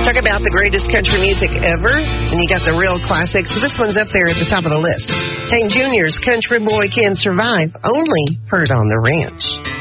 Talk about the greatest country music ever, and you got the real classics. This one's up there at the top of the list. Hank Jr.'s Country Boy Can Survive, only heard on the ranch.